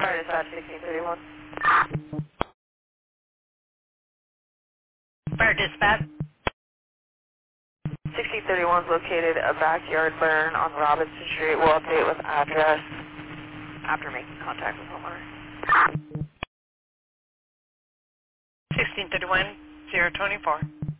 Fire dispatch 1631. Fire dispatch. 1631 is located a backyard burn on Robinson Street. We'll update with address after making contact with homeowner. 1631, 024.